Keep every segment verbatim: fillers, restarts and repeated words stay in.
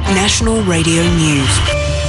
National Radio News.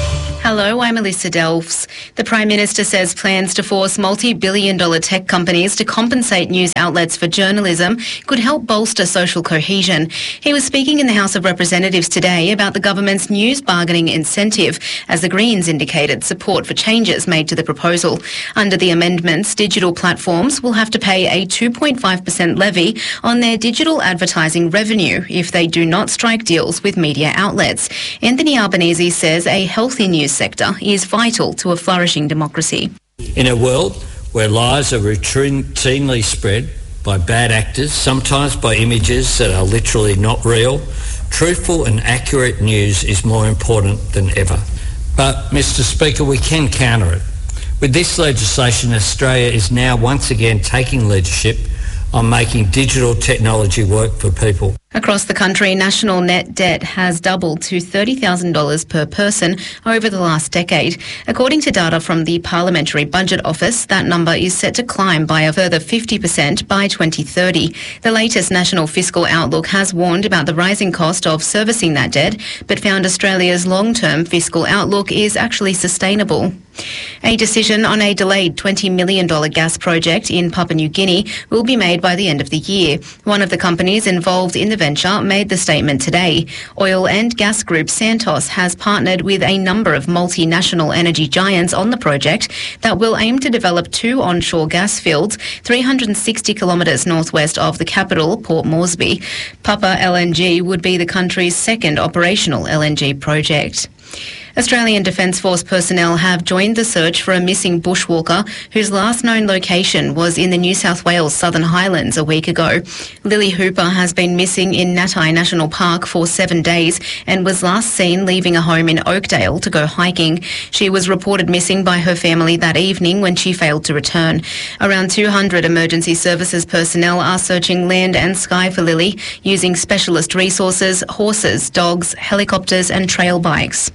Hello, I'm Alyssa Delphs. The Prime Minister says plans to force multi-billion dollar tech companies to compensate news outlets for journalism could help bolster social cohesion. He was speaking in the House of Representatives today about the government's news bargaining incentive, as the Greens indicated support for changes made to the proposal. Under the amendments, digital platforms will have to pay a two point five percent levy on their digital advertising revenue if they do not strike deals with media outlets. Anthony Albanese says a healthy news sector is vital to a flourishing democracy. In a world where lies are routinely spread by bad actors, sometimes by images that are literally not real, truthful and accurate news is more important than ever. But, Mister Speaker, we can counter it. With this legislation, Australia is now once again taking leadership on making digital technology work for people. Across the country, national net debt has doubled to thirty thousand dollars per person over the last decade. According to data from the Parliamentary Budget Office, that number is set to climb by a further fifty percent by twenty thirty. The latest National Fiscal Outlook has warned about the rising cost of servicing that debt, but found Australia's long-term fiscal outlook is actually sustainable. A decision on a delayed twenty million dollars gas project in Papua New Guinea will be made by the end of the year. One of the companies involved in the venture made the statement today. Oil and gas group Santos has partnered with a number of multinational energy giants on the project that will aim to develop two onshore gas fields three hundred sixty kilometres northwest of the capital, Port Moresby. Papua L N G would be the country's second operational L N G project. Australian Defence Force personnel have joined the search for a missing bushwalker whose last known location was in the New South Wales Southern Highlands a week ago. Lily Hooper has been missing in Natai National Park for seven days and was last seen leaving a home in Oakdale to go hiking. She was reported missing by her family that evening when she failed to return. Around two hundred emergency services personnel are searching land and sky for Lily using specialist resources, horses, dogs, helicopters and trail bikes.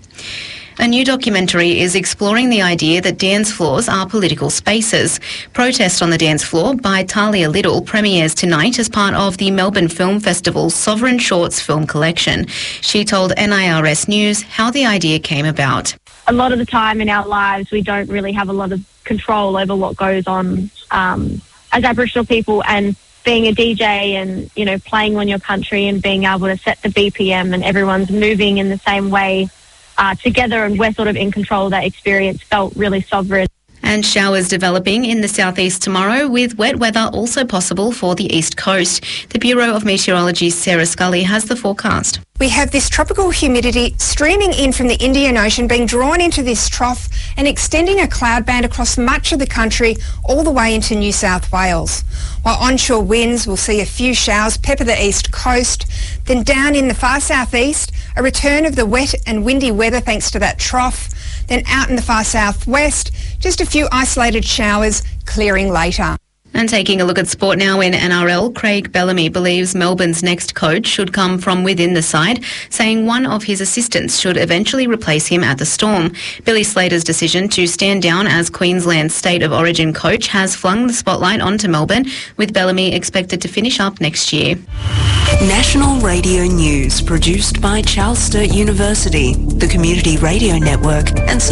A new documentary is exploring the idea that dance floors are political spaces. Protest on the Dance Floor by Talia Little premieres tonight as part of the Melbourne Film Festival's Sovereign Shorts film collection. She told N I R S News how the idea came about. A lot of the time in our lives, we don't really have a lot of control over what goes on um, as Aboriginal people, and being a D J and, you know, playing on your country and being able to set the B P M and everyone's moving in the same way Uh, together, and we're sort of in control of that experience, felt really sovereign. And showers developing in the southeast tomorrow, with wet weather also possible for the east coast. The Bureau of Meteorology's Sarah Scully has the forecast. We have this tropical humidity streaming in from the Indian Ocean, being drawn into this trough and extending a cloud band across much of the country all the way into New South Wales. While onshore winds will see a few showers pepper the east coast, then down in the far southeast, a return of the wet and windy weather thanks to that trough. Then out in the far southwest, just a few isolated showers clearing later. And taking a look at sport now in N R L, Craig Bellamy believes Melbourne's next coach should come from within the side, saying one of his assistants should eventually replace him at the Storm. Billy Slater's decision to stand down as Queensland's State of Origin coach has flung the spotlight onto Melbourne, with Bellamy expected to finish up next year. National Radio News, produced by Charles Sturt University, the Community Radio Network and